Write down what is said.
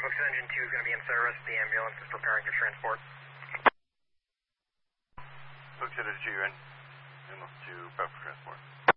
looks engine 2 is going to be in service. The ambulance is preparing for transport. Looks at it as you in. Ambulance 2, prep for transport.